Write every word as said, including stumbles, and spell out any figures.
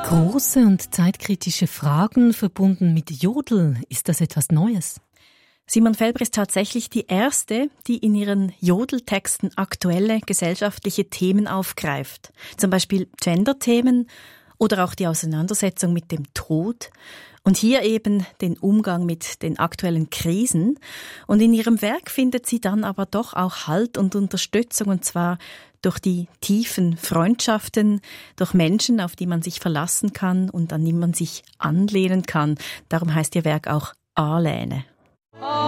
Große und zeitkritische Fragen verbunden mit Jodel. Ist das etwas Neues? Simon Felber ist tatsächlich die erste, die in ihren Jodeltexten aktuelle gesellschaftliche Themen aufgreift. Zum Beispiel Gender-Themen oder auch die Auseinandersetzung mit dem Tod. Und hier eben den Umgang mit den aktuellen Krisen. Und in ihrem Werk findet sie dann aber doch auch Halt und Unterstützung, und zwar durch die tiefen Freundschaften, durch Menschen, auf die man sich verlassen kann und an die man sich anlehnen kann. Darum heißt ihr Werk auch Alähne.